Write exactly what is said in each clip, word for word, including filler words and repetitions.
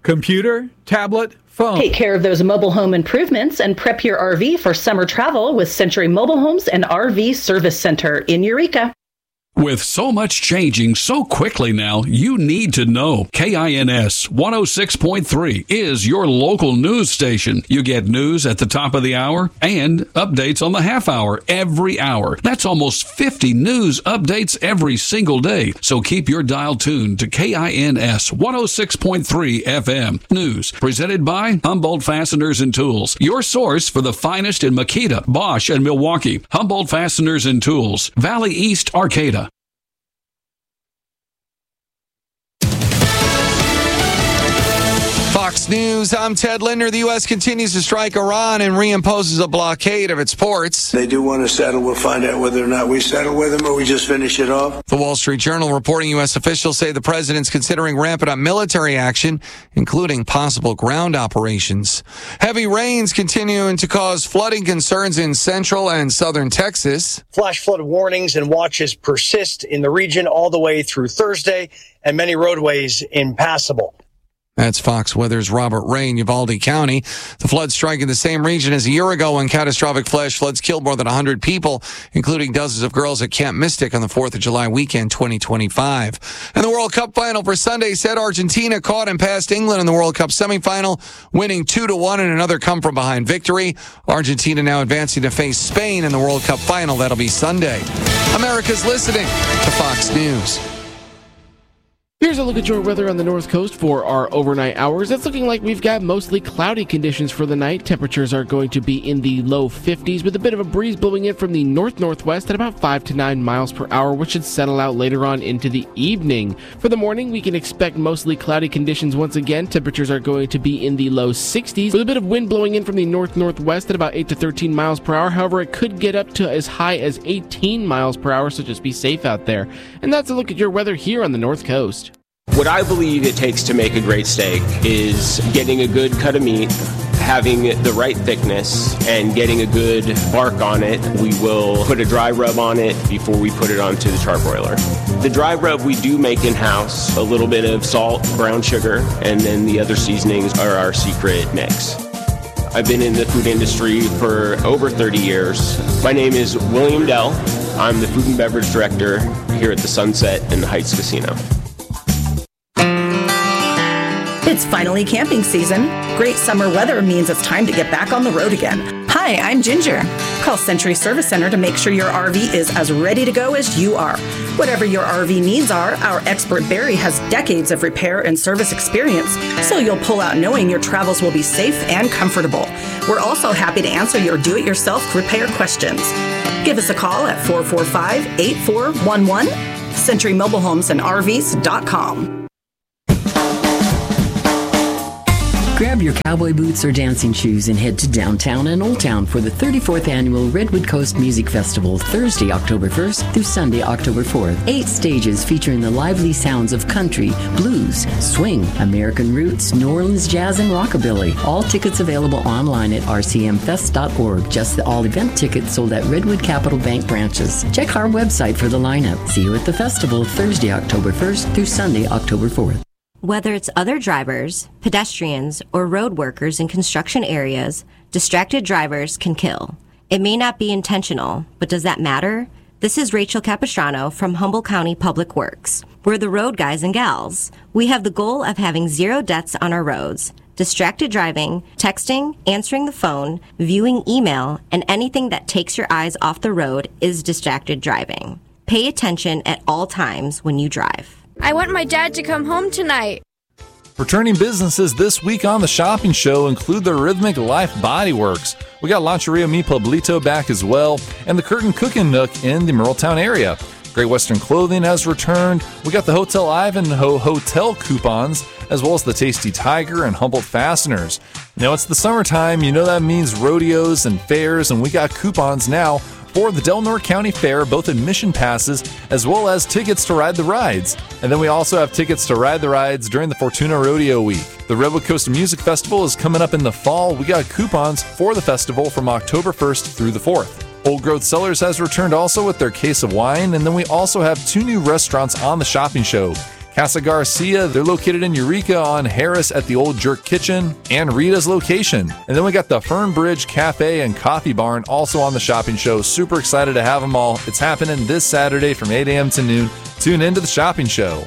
computer, tablet, phone. Take care of those mobile home improvements and prep your R V for summer travel with Century Mobile Homes and R V Service Center in Eureka. With so much changing so quickly now, you need to know. K I N S one oh six point three is your local news station. You get news at the top of the hour and updates on the half hour every hour. That's almost fifty news updates every single day. So keep your dial tuned to K I N S one oh six point three F M. News presented by Humboldt Fasteners and Tools, your source for the finest in Makita, Bosch, and Milwaukee. Humboldt Fasteners and Tools, Valley East, Arcata. Fox News, I'm Ted Linder. The U S continues to strike Iran and reimposes a blockade of its ports. They do want to settle. We'll find out whether or not we settle with them or we just finish it off. The Wall Street Journal reporting U S officials say the president's considering ramping up military action, including possible ground operations. Heavy rains continuing to cause flooding concerns in central and southern Texas. Flash flood warnings and watches persist in the region all the way through Thursday, and many roadways impassable. That's Fox Weather's Robert Ray in Uvalde County. The flood striking the same region as a year ago when catastrophic flash floods killed more than one hundred people, including dozens of girls at Camp Mystic on the fourth of July weekend twenty twenty-five. And the World Cup final for Sunday said Argentina caught and passed England in the World Cup semifinal, winning two to one in another come-from-behind victory. Argentina now advancing to face Spain in the World Cup final. That'll be Sunday. America's listening to Fox News. Here's a look at your weather on the North Coast for our overnight hours. It's looking like we've got mostly cloudy conditions for the night. Temperatures are going to be in the low fifties with a bit of a breeze blowing in from the north-northwest at about five to nine miles per hour, which should settle out later on into the evening. For the morning, we can expect mostly cloudy conditions once again. Temperatures are going to be in the low sixties with a bit of wind blowing in from the north-northwest at about eight to thirteen miles per hour. However, it could get up to as high as eighteen miles per hour, so just be safe out there. And that's a look at your weather here on the North Coast. What I believe it takes to make a great steak is getting a good cut of meat, having the right thickness, and getting a good bark on it. We will put a dry rub on it before we put it onto the charbroiler. The dry rub we do make in-house, a little bit of salt, brown sugar, and then the other seasonings are our secret mix. I've been in the food industry for over thirty years. My name is William Dell. I'm the food and beverage director here at the Sunset and the Heights Casino. It's finally camping season. Great summer weather means it's time to get back on the road again. Hi, I'm Ginger. Call Century Service Center to make sure your R V is as ready to go as you are. Whatever your R V needs are, our expert Barry has decades of repair and service experience, so you'll pull out knowing your travels will be safe and comfortable. We're also happy to answer your do-it-yourself repair questions. Give us a call at four four five, eight four one one, century mobile homes and R Vs dot com. Grab your cowboy boots or dancing shoes and head to downtown and Old Town for the thirty-fourth Annual Redwood Coast Music Festival, Thursday, October first through Sunday, October fourth. Eight stages featuring the lively sounds of country, blues, swing, American roots, New Orleans jazz, and rockabilly. All tickets available online at r c m fest dot org. Just the all-event tickets sold at Redwood Capital Bank branches. Check our website for the lineup. See you at the festival, Thursday, October first through Sunday, October fourth. Whether it's other drivers, pedestrians, or road workers in construction areas, distracted drivers can kill. It may not be intentional, but does that matter? This is Rachel Capistrano from Humboldt County Public Works. We're the road guys and gals. We have the goal of having zero deaths on our roads. Distracted driving, texting, answering the phone, viewing email, and anything that takes your eyes off the road is distracted driving. Pay attention at all times when you drive. I want my dad to come home tonight. Returning businesses this week on the shopping show include the Rhythmic Life Body Works. We got Lancheria Mi Pueblito back as well, and the Curtin Cooking Nook in the Merletown area. Great Western Clothing has returned. We got the Hotel Ivanhoe hotel coupons, as well as the Tasty Tiger and Humboldt Fasteners. Now it's the summertime, you know that means rodeos and fairs, and we got coupons now for the Del Norte County Fair, both admission passes as well as tickets to ride the rides. And then we also have tickets to ride the rides during the Fortuna Rodeo Week. The Redwood Coast Music Festival is coming up in the fall. We got coupons for the festival from October first through the fourth. Old Growth Cellars has returned also with their case of wine, and then we also have two new restaurants on the shopping show. Casa Garcia, they're located in Eureka on Harris at the Old Jerk Kitchen and Rita's location. And then we got the Fernbridge Cafe and Coffee Barn also on the shopping show. Super excited to have them all. It's happening this Saturday from eight a.m. to noon. Tune into the shopping show.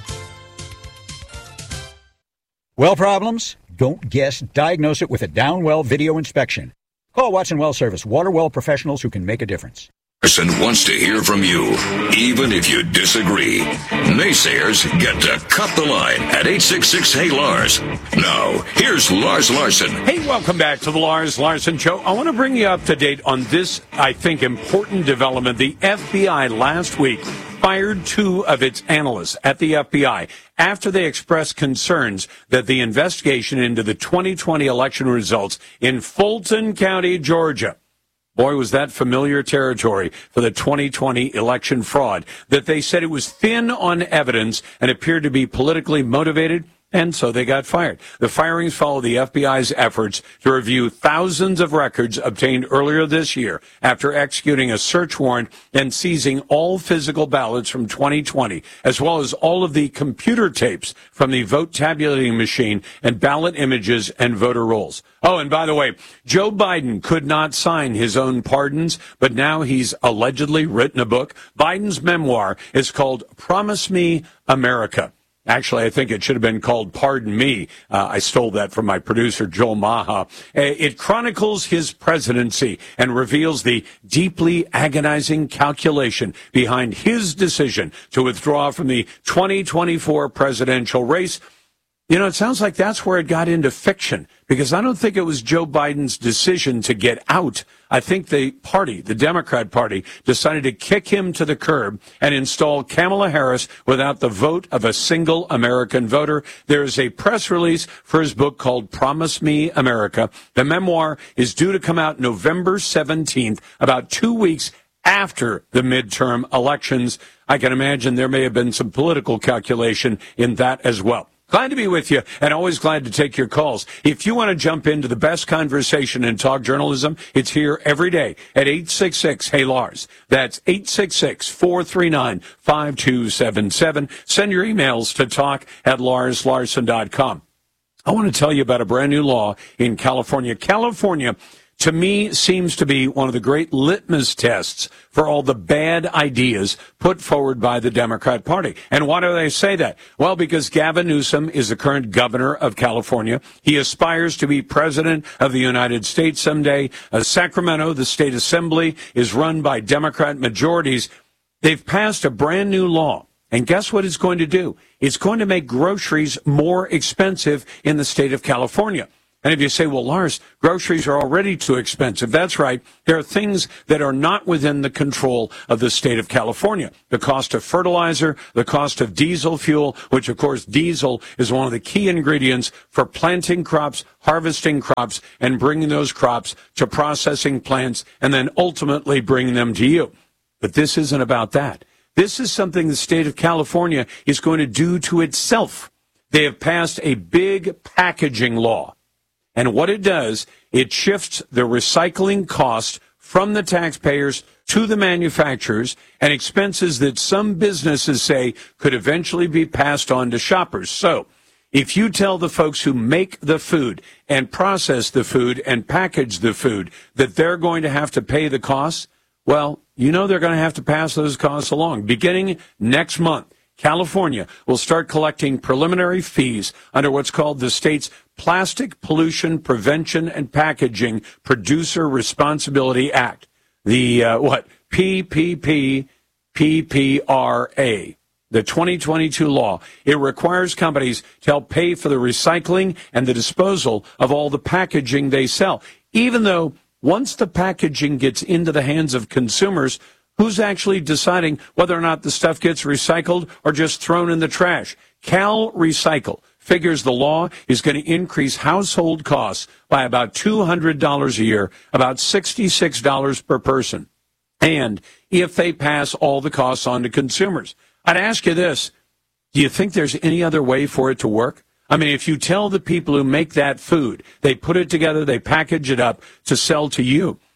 Well problems? Don't guess. Diagnose it with a Downwell video inspection. Call Watson Well Service, water well professionals who can make a difference. Larson wants to hear from you, even if you disagree. Naysayers get to cut the line at eight six six, hey Lars. Now, here's Lars Larson. Hey, welcome back to the Lars Larson Show. I want to bring you up to date on this, I think, important development. The F B I last week fired two of its analysts at the F B I after they expressed concerns that the investigation into the twenty twenty election results in Fulton County, Georgia, boy, was that familiar territory for the twenty twenty election fraud, that they said it was thin on evidence and appeared to be politically motivated, and so they got fired. The firings follow the F B I's efforts to review thousands of records obtained earlier this year after executing a search warrant and seizing all physical ballots from twenty twenty, as well as all of the computer tapes from the vote tabulating machine and ballot images and voter rolls. Oh, and by the way, Joe Biden could not sign his own pardons, but now he's allegedly written a book. Biden's memoir is called Promise Me America. Actually, I think it should have been called Pardon Me. Uh, I stole that from my producer, Joel Maha. It chronicles his presidency and reveals the deeply agonizing calculation behind his decision to withdraw from the twenty twenty-four presidential race. You know, it sounds like that's where it got into fiction, because I don't think it was Joe Biden's decision to get out. I think the party, the Democrat Party, decided to kick him to the curb and install Kamala Harris without the vote of a single American voter. There is a press release for his book called Promise Me America. The memoir is due to come out November seventeenth, about two weeks after the midterm elections. I can imagine there may have been some political calculation in that as well. Glad to be with you, and always glad to take your calls. If you want to jump into the best conversation in talk journalism, it's here every day at eight six six, hey Lars. That's eight six six, four three nine, five two seven seven. Send your emails to talk at lars larson dot com. I want to tell you about a brand new law in California. California, to me, seems to be one of the great litmus tests for all the bad ideas put forward by the Democrat Party. And why do they say that? Well, because Gavin Newsom is the current governor of California. He aspires to be president of the United States someday. Uh, Sacramento, the state assembly, is run by Democrat majorities. They've passed a brand new law. And guess what it's going to do? It's going to make groceries more expensive in the state of California. And if you say, well, Lars, groceries are already too expensive. That's right. There are things that are not within the control of the state of California. The cost of fertilizer, the cost of diesel fuel, which, of course, diesel is one of the key ingredients for planting crops, harvesting crops, and bringing those crops to processing plants, and then ultimately bringing them to you. But this isn't about that. This is something the state of California is going to do to itself. They have passed a big packaging law. And what it does, it shifts the recycling cost from the taxpayers to the manufacturers, and expenses that some businesses say could eventually be passed on to shoppers. So if you tell the folks who make the food and process the food and package the food that they're going to have to pay the costs, well, you know they're going to have to pass those costs along. Beginning next month, California will start collecting preliminary fees under what's called the state's Plastic Pollution Prevention and Packaging Producer Responsibility Act. The, uh, what, P P P P P R A, the twenty twenty-two law. It requires companies to help pay for the recycling and the disposal of all the packaging they sell, even though once the packaging gets into the hands of consumers, who's actually deciding whether or not the stuff gets recycled or just thrown in the trash? Cal Recycle figures the law is going to increase household costs by about two hundred dollars a year, about sixty-six dollars per person. And if they pass all the costs on to consumers, I'd ask you this. Do you think there's any other way for it to work? I mean, if you tell the people who make that food, they put it together, they package it up to sell to you,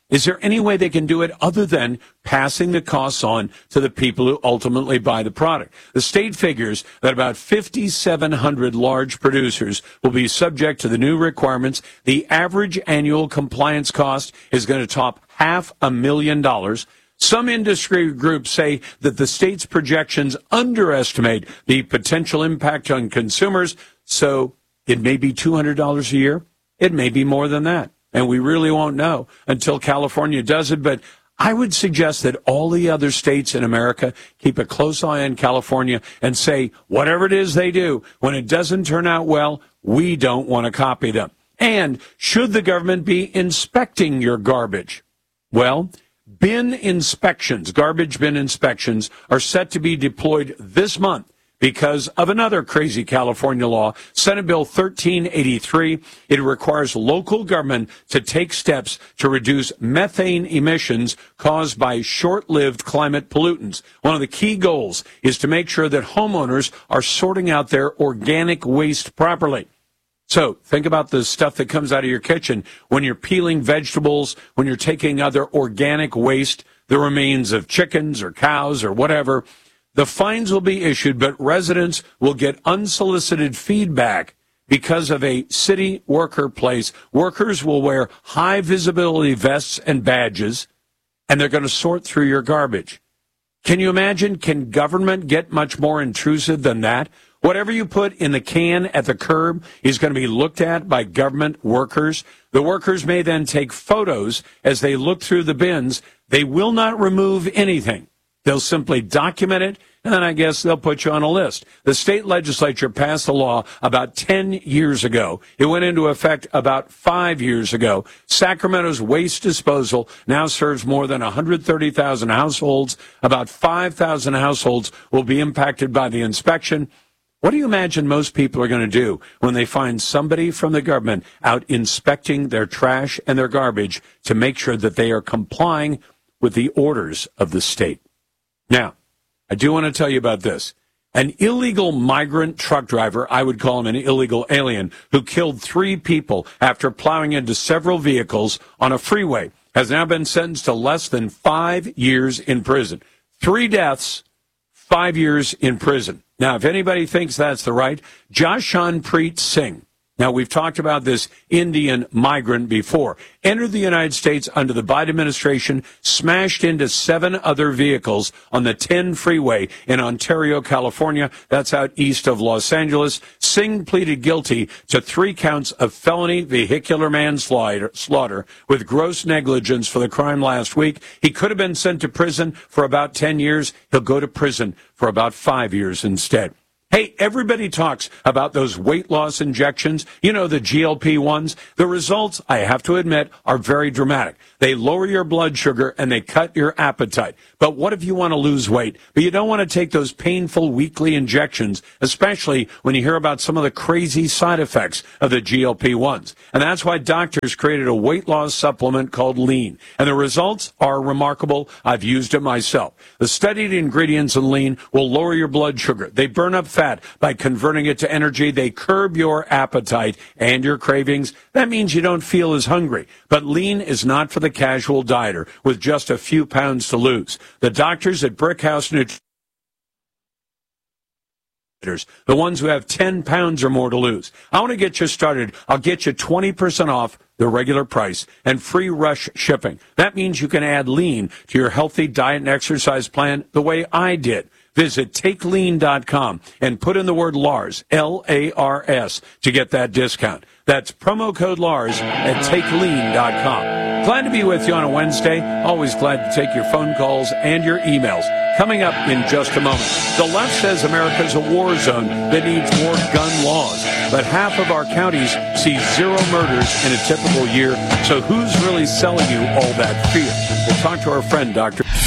Is there any way they can do it other than passing the costs on to the people who ultimately buy the product? The state figures that about fifty-seven hundred large producers will be subject to the new requirements. The average annual compliance cost is going to top half a million dollars. Some industry groups say that the state's projections underestimate the potential impact on consumers, so it may be two hundred dollars a year. It may be more than that. And we really won't know until California does it. But I would suggest that all the other states in America keep a close eye on California and say, whatever it is they do, when it doesn't turn out well, we don't want to copy them. And should the government be inspecting your garbage? Well, bin inspections, garbage bin inspections, are set to be deployed this month because of another crazy California law, Senate Bill thirteen eighty-three. It requires local government to take steps to reduce methane emissions caused by short-lived climate pollutants. One of the key goals is to make sure that homeowners are sorting out their organic waste properly. So think about the stuff that comes out of your kitchen when you're peeling vegetables, when you're taking other organic waste, the remains of chickens or cows or whatever. The fines will be issued, but residents will get unsolicited feedback because of a city worker place. Workers will wear high visibility vests and badges, and they're going to sort through your garbage. Can you imagine? Can government get much more intrusive than that? Whatever you put in the can at the curb is going to be looked at by government workers. The workers may then take photos as they look through the bins. They will not remove anything. They'll simply document it, and then I guess they'll put you on a list. The state legislature passed a law about ten years ago. It went into effect about five years ago. Sacramento's waste disposal now serves more than one hundred thirty thousand households. About five thousand households will be impacted by the inspection. What do you imagine most people are going to do when they find somebody from the government out inspecting their trash and their garbage to make sure that they are complying with the orders of the state? Now, I do want to tell you about this. An illegal migrant truck driver, I would call him an illegal alien, who killed three people after plowing into several vehicles on a freeway, has now been sentenced to less than five years in prison. Three deaths, five years in prison. Now, if anybody thinks that's the right, Jashanpreet Singh. Now, we've talked about this Indian migrant before. Entered the United States under the Biden administration, smashed into seven other vehicles on the ten freeway in Ontario, California. That's out east of Los Angeles. Singh pleaded guilty to three counts of felony vehicular manslaughter slaughter with gross negligence for the crime last week. He could have been sent to prison for about ten years. He'll go to prison for about five years instead. Hey, everybody talks about those weight loss injections, you know, the G L P ones. The results, I have to admit, are very dramatic. They lower your blood sugar and they cut your appetite. But what if you want to lose weight, but you don't want to take those painful weekly injections, especially when you hear about some of the crazy side effects of the G L P ones? And that's why doctors created a weight loss supplement called Lean. And the results are remarkable. I've used it myself. The studied ingredients in Lean will lower your blood sugar. They burn up fat by converting it to energy. They curb your appetite and your cravings. That means you don't feel as hungry. But Lean is not for the casual dieter with just a few pounds to lose. The doctors at Brickhouse Nutrition, the ones who have ten pounds or more to lose. I want to get you started. I'll get you twenty percent off the regular price and free rush shipping. That means you can add Lean to your healthy diet and exercise plan the way I did. Visit take lean dot com and put in the word Lars, L A R S, to get that discount. That's promo code Lars at take lean dot com. Glad to be with you on a Wednesday. Always glad to take your phone calls and your emails. Coming up in just a moment. The left says America's a war zone that needs more gun laws. But half of our counties see zero murders in a typical year. So who's really selling you all that fear? We'll talk to our friend, Doctor